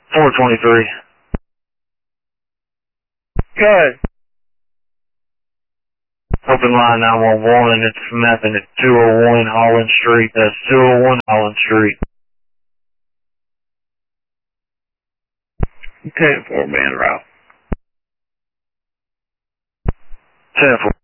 423. Good. Open line 911, it's mapping at 201 Holland Street. That's 201 Holland Street. Okay, 4-man route. 10-4.